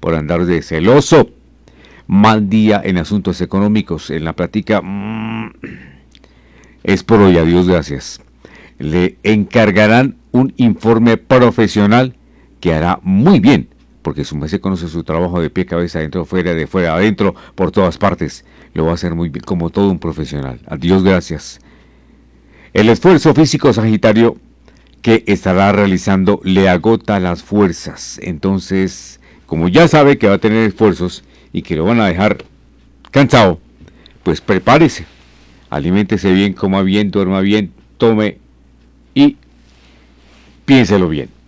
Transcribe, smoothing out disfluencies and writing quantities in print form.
por andar de celoso. Mal día en asuntos económicos. En la plática, es por hoy, adiós, gracias. Le encargarán un informe profesional que hará muy bien, porque su merced conoce su trabajo de pie, cabeza, adentro, fuera, de fuera, adentro, por todas partes. Lo va a hacer muy bien, como todo un profesional. Adiós, gracias. El esfuerzo físico, Sagitario, que estará realizando le agota las fuerzas. Entonces, como ya sabe que va a tener esfuerzos y que lo van a dejar cansado, pues prepárese. Aliméntese bien, coma bien, duerma bien, tome y piénselo bien.